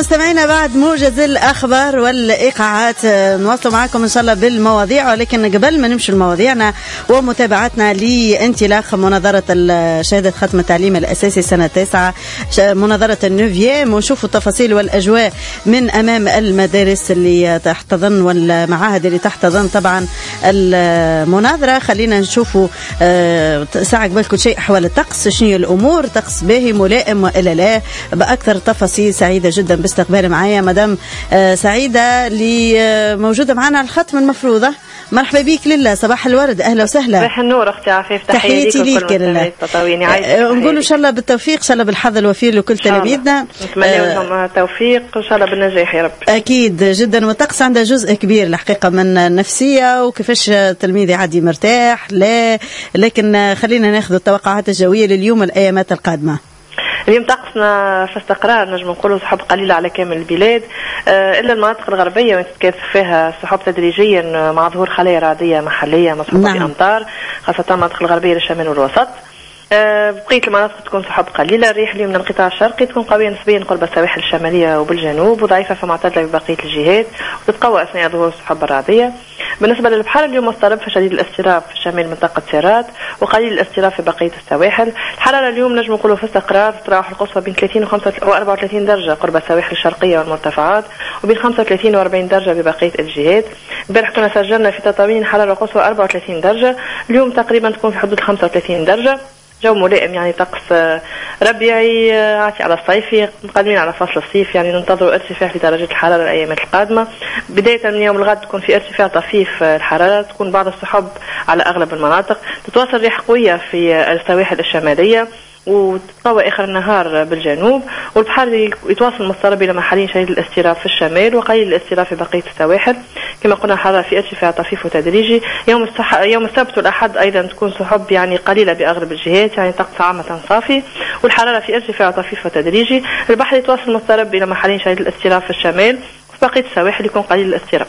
مستمعينا بعد موجز الأخبار والإيقاعات نواصل معكم إن شاء الله بالمواضيع، ولكن قبل ما نمشي لمواضيعنا ومتابعتنا لانطلاق مناظرة شهادة ختم التعليم الأساسي سنة 9 مناظرة النوفيام، ونشوفوا التفاصيل والأجواء من أمام المدارس اللي تحتضن والمعاهد اللي تحتضن طبعا المناظرة. خلينا نشوفوا ساعة قبل كل شيء أحوال الطقس، شنو الأمور، طقس باهي ملائم وإلا لا، بأكثر تفاصيل. سعيدة جدا باستقبال معايا مدام سعيدة اللي موجودة معنا على الخط من المفروضة. مرحبا بيك لله، صباح الورد، أهلا وسهلا. صباح النور أختي عفيف، تحياتي ليك لله. نقول إن شاء الله بالتوفيق، إن شاء الله بالحظ الوفير لكل تلاميذنا، نتمنى لهم التوفيق إن شاء الله بالنجاح يا رب. أكيد جدا. والطقس عنده جزء كبير الحقيقة من النفسية وكيفاش التلميذ يعدي مرتاح لا، لكن خلينا ناخذ التوقعات الجوية لليوم والأيامات القادمة. اليوم طقسنا في استقرار، نجم نقولوا سحب قليلة على كامل البلاد إلا المناطق الغربية وين تتكاثر فيها سحب تدريجيا مع ظهور خلايا رعدية محلية مصحوبة بأمطار، خاصة المناطق الغربية للشمال والوسط. بقية المناطق تكون سحب قليلة. الريح اليوم من القطاع الشرقي تكون قوية نسبيا قرب السواحل الشمالية وبالجنوب، وضعيفة فمعتدلة ببقية الجهات، وتتقوى أثناء ظهور السحب الرعدية. بالنسبة للبحر اليوم مضطرب فشديد الاضطراب في شمال منطقة سيرات، وقليل الاضطراب في بقية السواحل. الحرارة اليوم نجم نقولوا في استقرار، تتراوح القصوى بين 30 و 34 درجة قرب السواحل الشرقية والمرتفعات، وبين 35 و 40 درجة ببقية الجهات. البارح كنا سجلنا في تطاوين حرارة قصوى 34 درجة، اليوم تقريبا تكون في حدود 35 درجة. جو ملائم، يعني طقس ربيعي عاتي على الصيفي، قادمين على فصل الصيف، يعني ننتظر ارتفاع في درجة الحرارة الأيامات القادمة. بداية من يوم الغد تكون في ارتفاع طفيف الحرارة، تكون بعض السحب على أغلب المناطق، تتواصل ريح قوية في السواحل الشمالية، وتتقوى آخر النهار بالجنوب، والبحر يتواصل مضطرب إلى محلين شديد الاضطراب في الشمال وقليل الاضطراب في بقية السواحل. كما قلنا الحرارة في ارتفاع طفيف وتدريجي. يوم السبت والأحد أيضا تكون سحب يعني قليلة بأغلب الجهات، يعني طقس عامة صافي، والحرارة في ارتفاع طفيف وتدريجي. البحر يتواصل مضطرب إلى محلين شديد الاضطراب في الشمال، وفي بقية السواحل يكون قليل الاضطراب.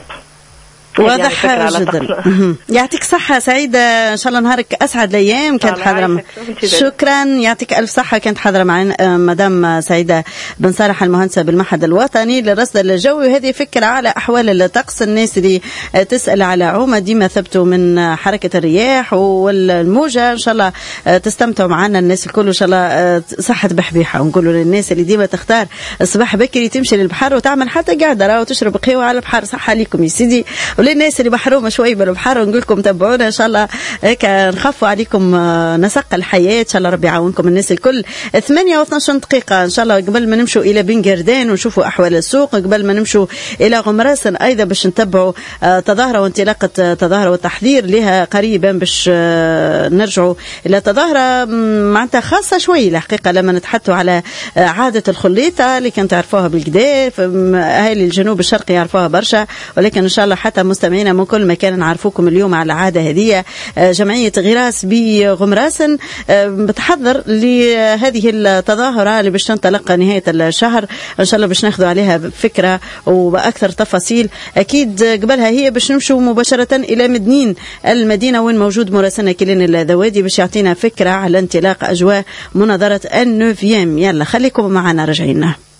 واضح يعني جدا. يعطيك صحة سعيدة، إن شاء الله نهارك أسعد الأيام. كانت حاضرة، شكرا، يعطيك ألف صحة. كانت حاضرة معنا مدام سعيدة بن صالح المهندسة بالمعهد الوطني للرصد الجوي، وهذه فكرة على أحوال الطقس. الناس اللي تسأل على عومة ديما ثبتوا من حركة الرياح والموجة، إن شاء الله تستمتعوا معنا الناس الكل، إن شاء الله صحة بحبيحة. ونقولوا للناس اللي ديما تختار الصباح بكري تمشي للبحر وتعمل حتى قاعدة وتشرب قهوة على البحر، صحة لكم يا سيدي. وللناس اللي محرومة شوي بالبحر نقول لكم تابعونا إن شاء الله، هيك نخفوا عليكم نسق الحياة، إن شاء الله ربي يعاونكم الناس الكل. 8:12 دقيقة إن شاء الله. قبل ما نمشوا إلى بنقردان ونشوفوا أحوال السوق، قبل ما نمشوا إلى غمراسن أيضا باش نتبعوا تظاهرة وانطلاقة تظاهرة والتحضير لها قريبا، باش نرجعوا إلى تظاهرة معناتها خاصة شوي الحقيقة. لما نتحدثوا على عادة الخليطة اللي كنت تعرفوها بالكدا، أهالي الجنوب الشرقي يعرفوها برشا، ولكن إن شاء الله حتى مستمعينا من كل مكان نعرفوكم اليوم على العادة هذه. جمعية غراس بغمراسن بتحضر لهذه التظاهرة اللي باش تنطلق نهاية الشهر، إن شاء الله باش ناخذوا عليها فكرة وبأكثر تفاصيل. أكيد قبلها هي باش نمشوا مباشرة إلى مدنين المدينة وين موجود مراسلنا كيلين الذوادي باش يعطينا فكرة على انطلاق أجواء مناظرة النوفيام. يلا خليكم معنا، رجعينا.